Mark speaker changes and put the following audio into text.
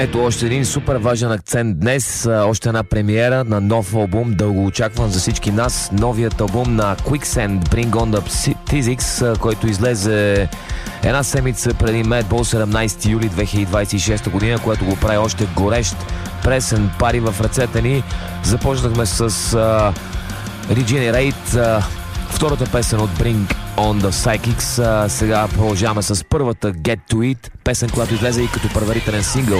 Speaker 1: Ето още един супер важен акцент днес, още една премиера на нов албум, дълго очакван за всички нас. Новият албум на Quicksand, Bring on the Physics, който излезе една седмица преди Madball, 17 юли 2026 година, което го прави още горещ, пресен, пари в ръцете ни. Започнахме с Regenerate, втората песен от Bring on the Psychics. Сега продължаваме с първата Get to It, песен, която излезе и като предварителен сингъл